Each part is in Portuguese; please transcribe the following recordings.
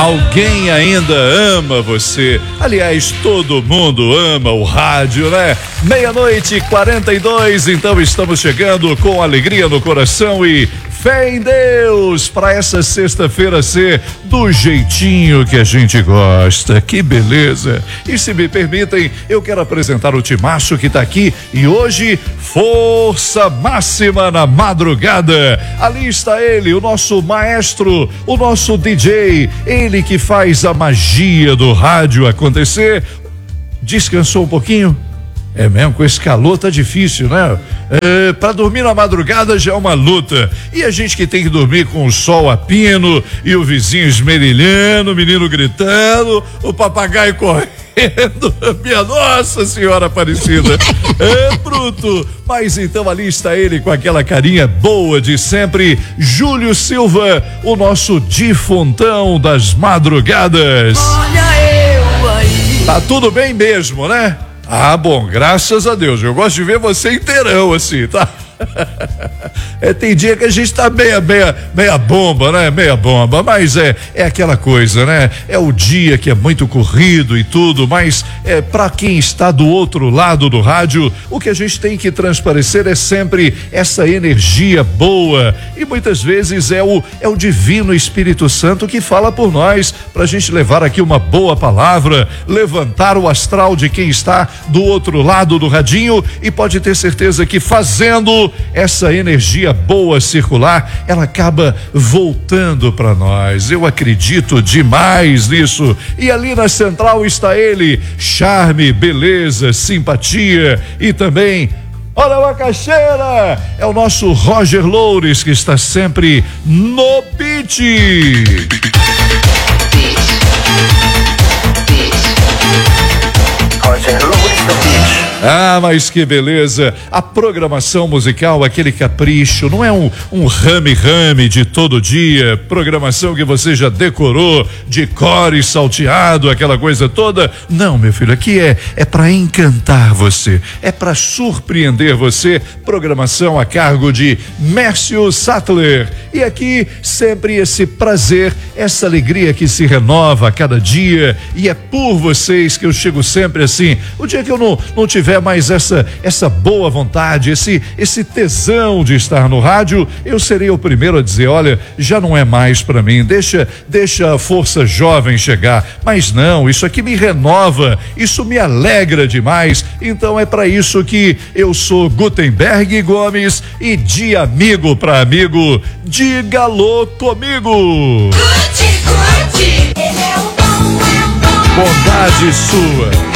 Alguém ainda ama você. Aliás, todo mundo ama o rádio, né? 00:42, então estamos chegando com alegria no coração e fé em Deus para essa sexta-feira ser do jeitinho que a gente gosta. Que beleza! E se me permitem, eu quero apresentar o timaço que tá aqui e hoje, força máxima na madrugada. Ali está ele, o nosso maestro, o nosso DJ, ele que faz a magia do rádio acontecer. Descansou um pouquinho? É mesmo, com esse calor tá difícil, né? Pra dormir na madrugada já é uma luta. E a gente que tem que dormir com o sol a pino e o vizinho esmerilhando, o menino gritando, o papagaio correndo. Minha Nossa Senhora Aparecida. É bruto. Mas então ali está ele com aquela carinha boa de sempre, Júlio Silva, o nosso difontão das madrugadas. Olha eu aí. Tá tudo bem mesmo, né? Ah, bom, graças a Deus. Eu gosto de ver você inteirão assim, tá? Tem dia que a gente tá meia bomba, né? Meia bomba, mas é aquela coisa, né? É o dia que é muito corrido e tudo, mas para quem está do outro lado do rádio, o que a gente tem que transparecer é sempre essa energia boa e muitas vezes é o divino Espírito Santo que fala por nós, pra gente levar aqui uma boa palavra, levantar o astral de quem está do outro lado do radinho e pode ter certeza que fazendo essa energia boa circular, ela acaba voltando para nós. Eu acredito demais nisso. E ali na central está ele, charme, beleza, simpatia e também, olha a macaxeira, é o nosso Roger Loures que está sempre no beat. Roger Loures no beat. Ah, mas que beleza! A programação musical, aquele capricho, não é um rame-rame de todo dia, programação que você já decorou de cor e salteado, aquela coisa toda. Não, meu filho, aqui é para encantar você, é para surpreender você. Programação a cargo de Mércio Sattler. E aqui sempre esse prazer, essa alegria que se renova a cada dia, e é por vocês que eu chego sempre assim. O dia que eu não tiver mais essa boa vontade, esse tesão de estar no rádio, eu serei o primeiro a dizer, olha, já não é mais para mim, deixa a força jovem chegar. Mas não, isso aqui me renova, isso me alegra demais. Então é para isso que eu sou Gutenberg Gomes e de amigo para amigo, diga alô comigo. Guti, ele é o bom. Bondade sua.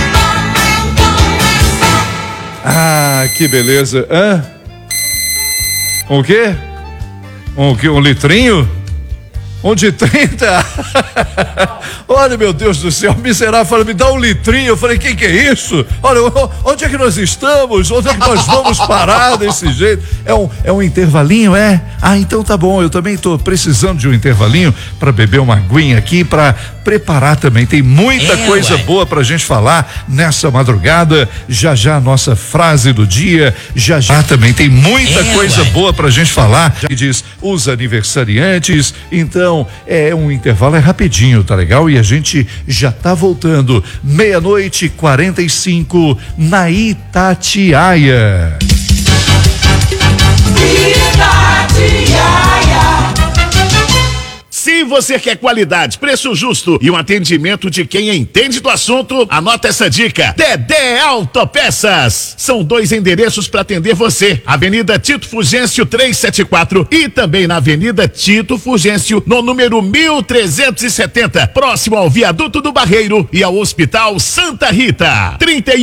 Ah, que beleza. Hã? Um quê? Um litrinho? Um de 30? Olha, meu Deus do céu, miserável, fala, me dá um litrinho. Eu falei, que é isso? Olha, onde é que nós estamos? Onde é que nós vamos parar desse jeito? É um intervalinho, é? Ah, então tá bom, eu também tô precisando de um intervalinho para beber uma aguinha aqui, para preparar também. Tem muita coisa boa pra gente falar nessa madrugada. Já a nossa frase do dia, já também tem muita coisa boa pra gente falar. Já diz os aniversariantes, então um intervalo, é rapidinho, tá legal? E a gente já tá voltando, 00:45 na Itatiaia. Se você quer qualidade, preço justo e um atendimento de quem entende do assunto, anota essa dica. Dedé Autopeças. São 2 endereços para atender você. Avenida Tito Fugêncio 374 e também na Avenida Tito Fugêncio, no número 1370, próximo ao Viaduto do Barreiro e ao Hospital Santa Rita.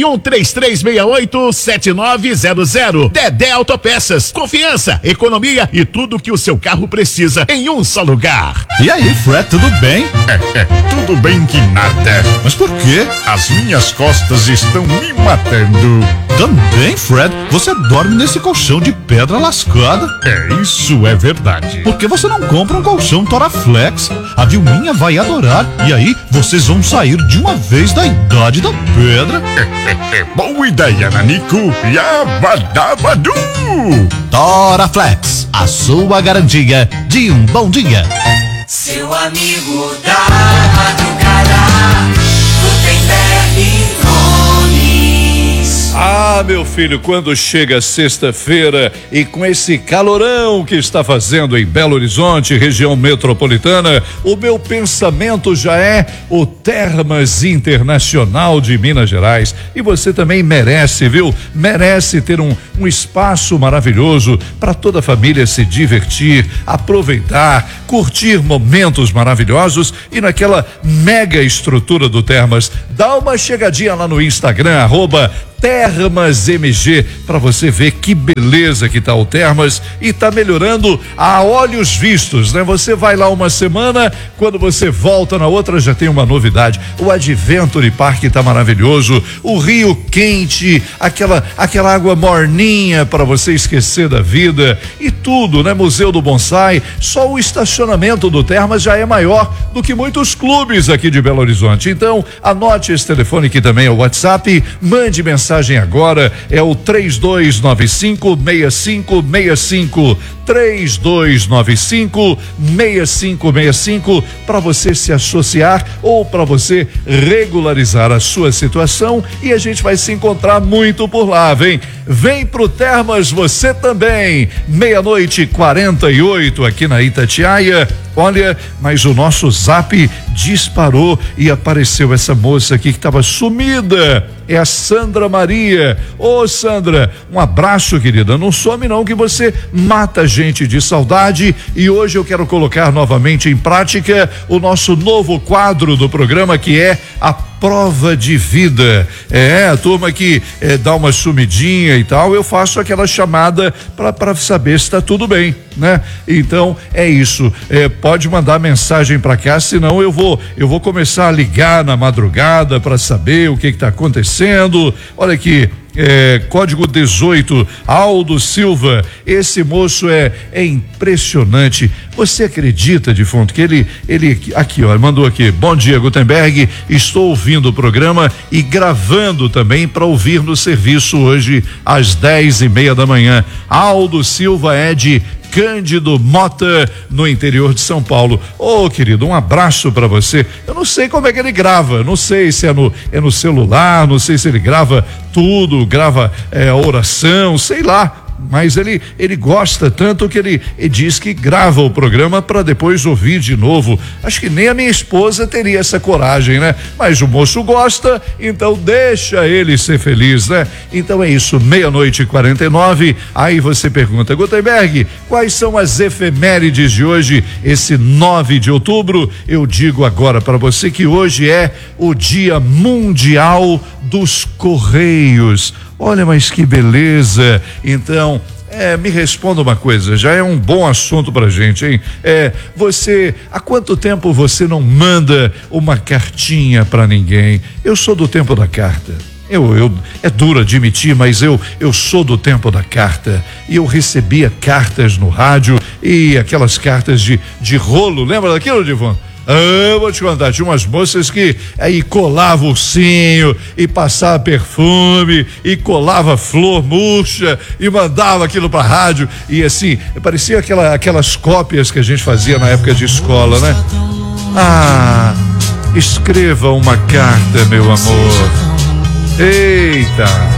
31-3368-7900. Dedé Autopeças. Confiança, economia e tudo que o seu carro precisa em um só lugar. E aí, Fred, tudo bem? Tudo bem que nada. Mas por quê? As minhas costas estão me matando. Também, Fred, você dorme nesse colchão de pedra lascada. Isso é verdade. Por que você não compra um colchão Toraflex? A Vilminha vai adorar. E aí, vocês vão sair de uma vez da idade da pedra. Boa ideia, Nanico. Yabadabadu! Toraflex, a sua garantia de um bom dia. Seu amigo da madrugada, Gutenberg Nunes. Ah, meu filho, quando chega sexta-feira e com esse calorão que está fazendo em Belo Horizonte, região metropolitana, o meu pensamento já é o Termas Internacional de Minas Gerais. E você também merece, viu? Merece ter um espaço maravilhoso para toda a família se divertir, aproveitar, curtir momentos maravilhosos e naquela mega estrutura do Termas. Dá uma chegadinha lá no Instagram, @TermasMG, para você ver que beleza que tá o Termas e tá melhorando a olhos vistos, né? Você vai lá uma semana, quando você volta na outra já tem uma novidade. O Adventure Park tá maravilhoso, o rio quente, aquela água morninha para você esquecer da vida e tudo, né? Museu do Bonsai, só o estacionamento do Termas já é maior do que muitos clubes aqui de Belo Horizonte. Então, anote esse telefone que também é o WhatsApp, mande mensagem agora, é o 3295-6565, 3295-6565, para você se associar ou para você regularizar a sua situação e a gente vai se encontrar muito por lá, vem pro Termas você também, 00:48 aqui na Itatiaia. Olha, mas o nosso zap disparou e apareceu essa moça aqui que estava sumida. É a Sandra Maria. Ô Sandra, um abraço, querida. Não some não que você mata a gente de saudade. E hoje eu quero colocar novamente em prática o nosso novo quadro do programa, que é a prova de vida. A turma que dá uma sumidinha e tal, eu faço aquela chamada para saber se está tudo bem, né? Então é isso. Pode mandar mensagem para cá, senão eu vou começar a ligar na madrugada para saber o que está acontecendo. Olha aqui. Código 18, Aldo Silva. Esse moço é impressionante. Você acredita, defunto, que ele aqui, ó, mandou aqui: bom dia, Gutenberg, estou ouvindo o programa e gravando também para ouvir no serviço hoje às 10:30 da manhã. Aldo Silva é de Cândido Mota, no interior de São Paulo. Ô, querido, um abraço para você. Eu não sei como é que ele grava, não sei se é no celular, não sei se ele grava tudo, grava a oração, sei lá. Mas ele gosta tanto que ele diz que grava o programa para depois ouvir de novo. Acho que nem a minha esposa teria essa coragem, né? Mas o moço gosta, então deixa ele ser feliz, né? Então é isso, 00:49. Aí você pergunta: Gutenberg, quais são as efemérides de hoje, esse 9 de outubro? Eu digo agora para você que hoje é o Dia Mundial dos Correios. Olha, mas que beleza. Então, me responda uma coisa, já é um bom assunto pra gente, hein? Há quanto tempo você não manda uma cartinha pra ninguém? Eu sou do tempo da carta. É duro admitir, mas eu sou do tempo da carta e eu recebia cartas no rádio e aquelas cartas de rolo, lembra daquilo, Divon? Eu vou te contar, tinha umas moças que aí colava ursinho e passava perfume e colava flor murcha e mandava aquilo pra rádio e assim, parecia aquelas cópias que a gente fazia na época de escola, né? Escreva uma carta, meu amor. Eita!